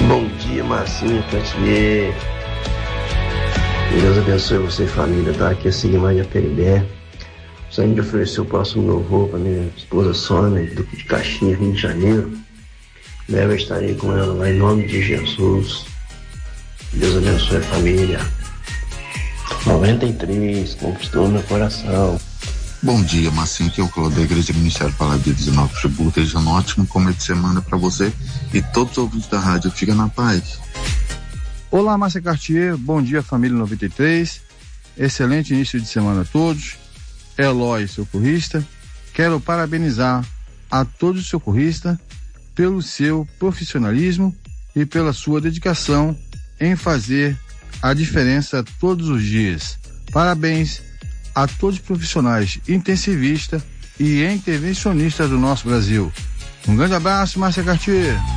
Bom dia, Marcinho Cartier. Deus abençoe você e família, tá? Aqui é Sigmar de Aperibé. Gostaria de oferecer o próximo louvor para minha esposa Sônia, do de Caxias, Rio de Janeiro. Breve eu estarei com ela lá em nome de Jesus. Deus abençoe a família. 93, conquistou meu coração. Bom dia, Marcinho, que é o Cláudio da Igreja Ministério Palavra de 19 Friburgo. Desejo um ótimo começo de semana para você e todos os ouvintes da rádio. Fica na paz. Olá, Márcia Cartier, bom dia, família 93. Excelente início de semana a todos. Eloy, socorrista. Quero parabenizar a todos os socorristas pelo seu profissionalismo e pela sua dedicação em fazer a diferença todos os dias. Parabéns a todos os profissionais intensivistas e intervencionistas do nosso Brasil. Um grande abraço, Márcia Cartier.